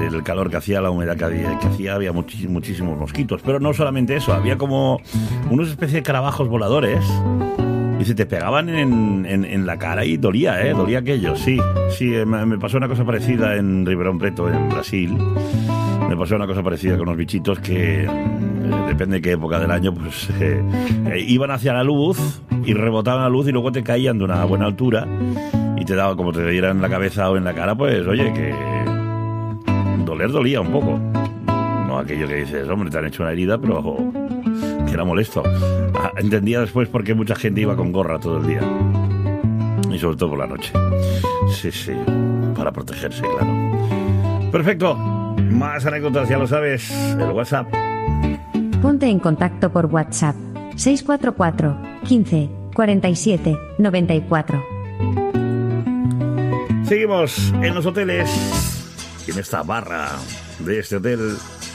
el calor que hacía, la humedad que había muchísimos mosquitos. Pero no solamente eso, había como unos especies de carabajos voladores y se te pegaban en la cara y dolía, dolía aquello. Sí, me pasó una cosa parecida en Ribeirão Preto, en Brasil. Me pasó una cosa parecida con unos bichitos que, depende de qué época del año, pues iban hacia la luz y rebotaban la luz y luego te caían de una buena altura y te daba, como te dieran en la cabeza o en la cara, pues oye, que dolía un poco. No aquello que dices, hombre, te han hecho una herida, pero que era molesto. Entendía después por qué mucha gente iba con gorra todo el día. Y sobre todo por la noche. Sí, para protegerse, claro. Perfecto. Más anécdotas, ya lo sabes. El WhatsApp. Ponte en contacto por WhatsApp. 644 15 47 94. Seguimos en los hoteles. En esta barra de este hotel